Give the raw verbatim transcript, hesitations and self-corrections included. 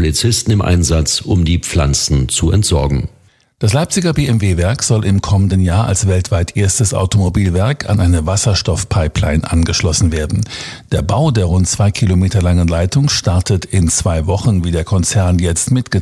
Polizisten im Einsatz, um die Pflanzen zu entsorgen. Das Leipziger B M W-Werk soll im kommenden Jahr als weltweit erstes Automobilwerk an eine Wasserstoffpipeline angeschlossen werden. Der Bau der rund zwei Kilometer langen Leitung startet in zwei Wochen, wie der Konzern jetzt mitgeteilt